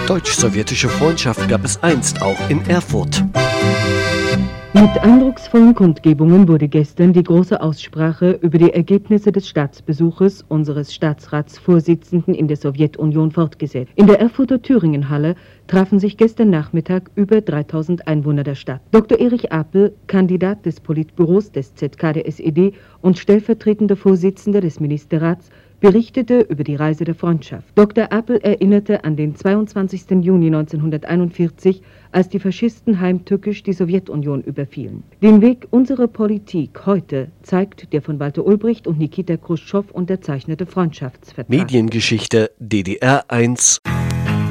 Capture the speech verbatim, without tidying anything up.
Deutsch-sowjetische Freundschaft gab es einst auch in Erfurt. Mit eindrucksvollen Kundgebungen wurde gestern die große Aussprache über die Ergebnisse des Staatsbesuches unseres Staatsratsvorsitzenden in der Sowjetunion fortgesetzt. In der Erfurter Thüringenhalle trafen sich gestern Nachmittag über dreitausend Einwohner der Stadt. Doktor Erich Apel, Kandidat des Politbüros des Z K der S E D und stellvertretender Vorsitzender des Ministerrats, berichtete über die Reise der Freundschaft. Doktor Apel erinnerte an den zweiundzwanzigsten Juni neunzehnhunderteinundvierzig, als die Faschisten heimtückisch die Sowjetunion überfielen. Den Weg unserer Politik heute zeigt der von Walter Ulbricht und Nikita Chruschtschow unterzeichnete Freundschaftsvertrag. Mediengeschichte D D R eins